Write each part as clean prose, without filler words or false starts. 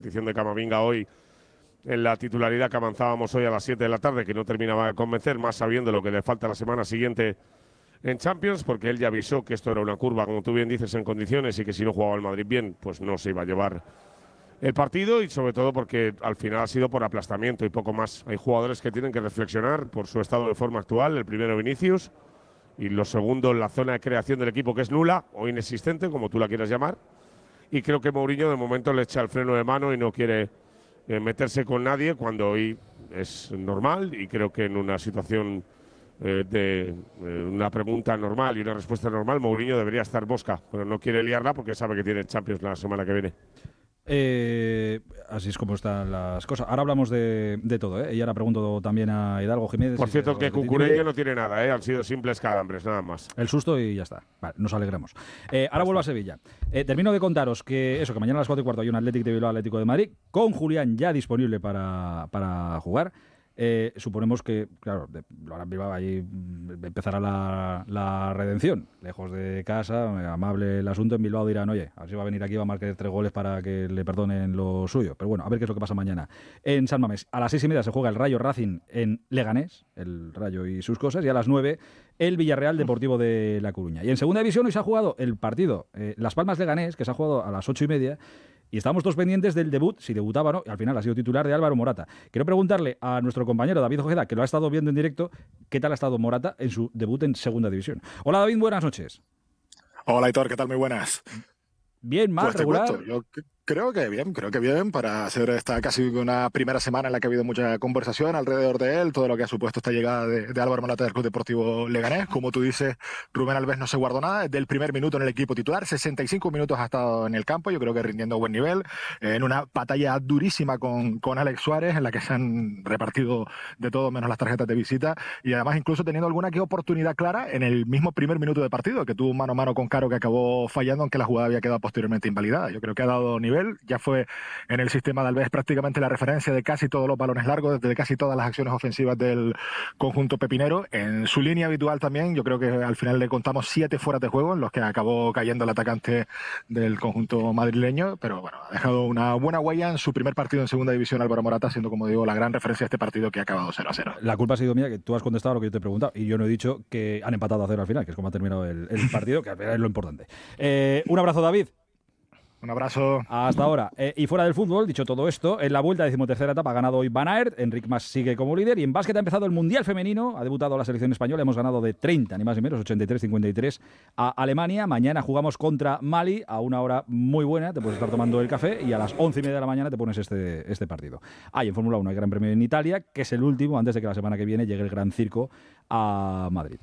Petición de Camavinga hoy en la titularidad que avanzábamos hoy a las 7 de la tarde, que no terminaba de convencer, más sabiendo lo que le falta la semana siguiente en Champions, porque él ya avisó que esto era una curva, como tú bien dices, en condiciones, y que si no jugaba el Madrid bien, pues no se iba a llevar el partido, y sobre todo porque al final ha sido por aplastamiento y poco más. Hay jugadores que tienen que reflexionar por su estado de forma actual, el primero Vinicius, y lo segundo la zona de creación del equipo, que es nula o inexistente, como tú la quieras llamar, y creo que Mourinho de momento le echa el freno de mano y no quiere meterse con nadie cuando hoy es normal, y creo que en una situación de una pregunta normal y una respuesta normal, Mourinho debería estar mosca, pero no quiere liarla porque sabe que tiene Champions la semana que viene. Así es como están las cosas. Ahora hablamos de todo, ¿eh? Y ahora pregunto también a Hidalgo Jiménez. Por cierto, que Cucurella no tiene nada, ¿eh? Han sido simples calambres, nada más. El susto y ya está. Vale, nos alegramos. Ahora vuelvo a Sevilla. Termino de contaros que mañana a las 4:15 hay un Athletic de Bilbao Atlético de Madrid, con Julián ya disponible para jugar. Suponemos que, claro, ahora Bilbao allí empezará la redención. Lejos de casa, amable el asunto. En Bilbao dirán, oye, a ver si va a venir aquí, va a marcar 3 goles para que le perdonen lo suyo. Pero bueno, a ver qué es lo que pasa mañana. En San Mamés, a las 6:30 se juega el Rayo Racing en Leganés, el Rayo y sus cosas, y a las 9 el Villarreal Deportivo de La Coruña. Y en segunda división hoy se ha jugado el partido Las Palmas Leganés, que se ha jugado a las 8:30. Y estamos todos pendientes del debut, si debutaba o no, y al final ha sido titular, de Álvaro Morata. Quiero preguntarle a nuestro compañero David Ojeda, que lo ha estado viendo en directo, ¿qué tal ha estado Morata en su debut en segunda división? Hola David, buenas noches. Hola Aitor, ¿qué tal? Muy buenas. Bien, mal, Pues te regular. cuento, yo creo que bien para hacer esta casi una primera semana en la que ha habido mucha conversación alrededor de él, todo lo que ha supuesto esta llegada de Álvaro Morata del Club Deportivo Leganés. Como tú dices, Rubén Alves no se guardó nada desde el primer minuto en el equipo titular, 65 minutos ha estado en el campo, yo creo que rindiendo a buen nivel, en una batalla durísima con Alex Suárez, en la que se han repartido de todo menos las tarjetas de visita, y además incluso teniendo alguna que oportunidad clara en el mismo primer minuto de partido, que tuvo un mano a mano con Caro que acabó fallando, aunque la jugada había quedado posteriormente invalidada. Yo creo que ha dado nivel, ya fue en el sistema de Alves prácticamente la referencia de casi todos los balones largos, de casi todas las acciones ofensivas del conjunto pepinero. En su línea habitual también, yo creo que al final le contamos 7 fueras de juego, en los que acabó cayendo el atacante del conjunto madrileño, pero bueno, ha dejado una buena huella en su primer partido en segunda división Álvaro Morata, siendo, como digo, la gran referencia de este partido que ha acabado 0-0. La culpa ha sido mía, que tú has contestado a lo que yo te he preguntado, y yo no he dicho que han empatado a 0 al final, que es como ha terminado el partido, que al final es lo importante. Un abrazo, David. Un abrazo. Hasta ahora. Y fuera del fútbol, dicho todo esto, en la vuelta, 13ª etapa, ha ganado hoy Van Aert, Enric Mas sigue como líder, y en básquet ha empezado el Mundial Femenino, ha debutado la selección española, hemos ganado de 30, ni más ni menos, 83-53 a Alemania. Mañana jugamos contra Mali a una hora muy buena, te puedes estar tomando el café, y a las 11:30 de la mañana te pones este partido. Hay en Fórmula 1 el Gran Premio en Italia, que es el último, antes de que la semana que viene llegue el Gran Circo a Madrid.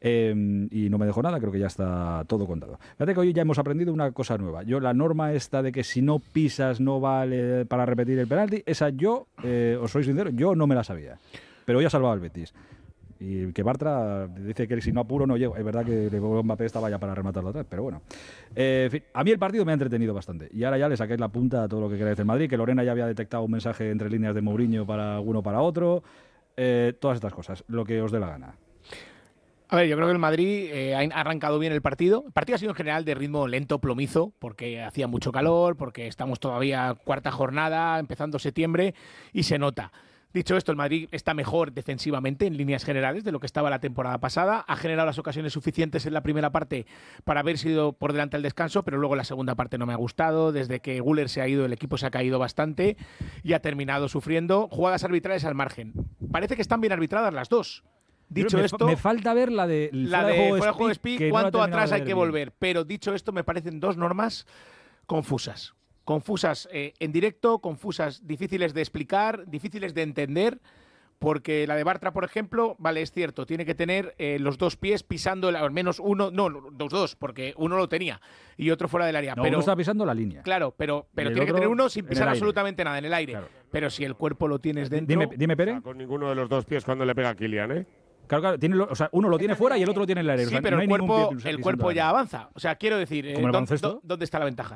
Y no me dejo nada, creo que ya está todo contado. Fíjate que hoy ya hemos aprendido una cosa nueva. Yo, la norma esta de que si no pisas no vale para repetir el penalti, esa yo, os soy sincero, yo no me la sabía. Pero hoy ha salvado al Betis. Y que Bartra dice que si no apuro no llego. Es verdad que Mbappé estaba ya para rematarlo atrás, pero bueno. En fin, a mí el partido me ha entretenido bastante. Y ahora ya le saquéis la punta a todo lo que queráis del Madrid, que Lorena ya había detectado un mensaje entre líneas de Mourinho para uno para otro. Todas estas cosas, lo que os dé la gana. A ver, yo creo que el Madrid ha arrancado bien el partido. El partido ha sido en general de ritmo lento, plomizo, porque hacía mucho calor, porque estamos todavía cuarta jornada, empezando septiembre, y se nota. Dicho esto, el Madrid está mejor defensivamente en líneas generales de lo que estaba la temporada pasada. Ha generado las ocasiones suficientes en la primera parte para haber sido por delante al descanso, pero luego la segunda parte no me ha gustado. Desde que Güler se ha ido, el equipo se ha caído bastante y ha terminado sufriendo. Jugadas arbitrales al margen. Parece que están bien arbitradas las dos. Dicho esto, me falta ver la de fuera de juego de speed, cuánto no atrás hay que volver. Pero dicho esto, me parecen dos normas confusas. Confusas en directo, confusas, difíciles de explicar, difíciles de entender, porque la de Bartra, por ejemplo, vale, es cierto, tiene que tener los dos pies pisando, al menos uno, no, los dos, porque uno lo tenía y otro fuera del área. No, pero uno está pisando la línea. Claro, pero tiene que tener uno sin pisar absolutamente nada en el aire. Claro. Pero si el cuerpo lo tienes dentro... Dime Pere. Con ninguno de los dos pies cuando le pega a Kylian, ¿eh? Claro, o sea, uno lo tiene fuera y el otro lo tiene en el aire. Sí, o sea, pero no el cuerpo ya avanza. O sea, quiero decir, ¿dónde está la ventaja?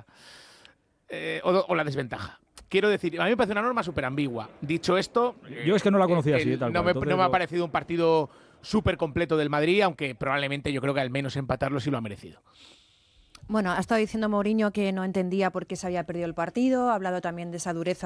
O la desventaja. Quiero decir, a mí me parece una norma súper ambigua. Dicho esto... Yo es que no la conocía así. Tal no me ha parecido un partido súper completo del Madrid, aunque probablemente yo creo que al menos empatarlo sí lo ha merecido. Bueno, ha estado diciendo Mourinho que no entendía por qué se había perdido el partido, ha hablado también de esa dureza